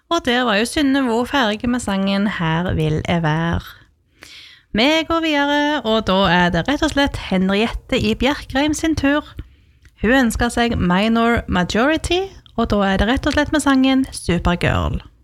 Og der var jo Synnøve ferdig med sangen Her vil jeg være. Vi går videre, og da det rett og slett Henriette i Bjerkreim sin tur. Hun ønsker seg Minor Majority, og da det rett og slett med sangen Supergirl.